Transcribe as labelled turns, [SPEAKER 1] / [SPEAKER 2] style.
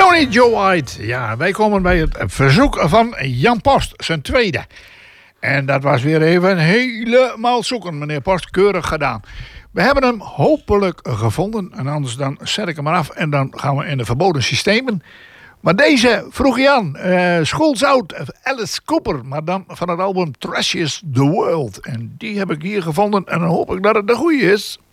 [SPEAKER 1] Johnny Joe White. Ja, wij komen bij het verzoek van Jan Post, zijn tweede. En dat was weer even helemaal zoeken, meneer Post. Keurig gedaan. We hebben hem hopelijk gevonden. En anders dan zet ik hem maar af. En dan gaan we in de verboden systemen. Maar deze vroeg je aan. Schools Out, Alice Cooper. Maar dan van het album Trashes the World. En die heb ik hier gevonden. En dan hoop ik dat het de goede is.